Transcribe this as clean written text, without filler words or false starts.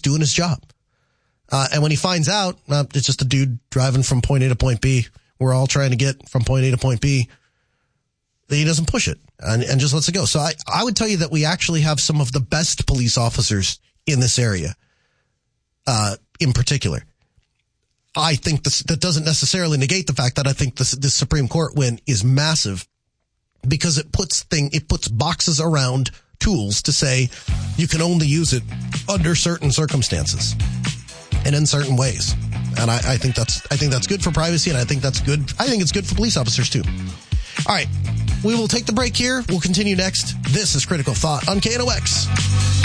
doing his job. And when he finds out, it's just a dude driving from point A to point B. We're all trying to get from point A to point B. He doesn't push it and just lets it go. So I would tell you that we actually have some of the best police officers in this area, in particular. I think that doesn't necessarily negate the fact that I think this Supreme Court win is massive because it puts boxes around tools to say you can only use it under certain circumstances and in certain ways. And I think that's good for privacy, and I think it's good for police officers too. All right. We will take the break here. We'll continue next. This is Critical Thought on KNOX.